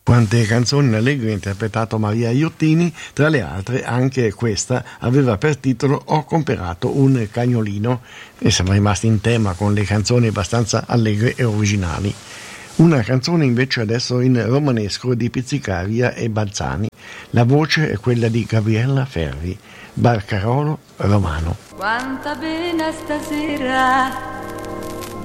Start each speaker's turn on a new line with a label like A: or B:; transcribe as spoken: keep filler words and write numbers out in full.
A: Quante canzoni allegre ha interpretato Maria Iottini, tra le altre anche questa aveva per titolo Ho comperato un cagnolino, e siamo rimasti in tema con le canzoni abbastanza allegre e originali. Una canzone invece adesso in romanesco di Pizzicaria e Balzani. La voce è quella di Gabriella Ferri, Barcarolo Romano.
B: Quanta pena stasera